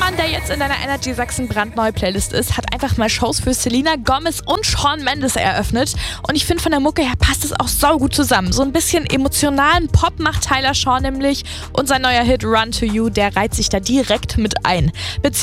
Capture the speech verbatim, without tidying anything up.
Sean, der jetzt in deiner Energy Sachsen brandneue Playlist ist, hat einfach mal Shows für Selena Gomez und Shawn Mendes eröffnet. Und ich finde, von der Mucke her passt es auch saugut zusammen. So ein bisschen emotionalen Pop macht Tyler Shawn nämlich. Und sein neuer Hit Run to You, der reiht sich da direkt mit ein. Beziehungsweise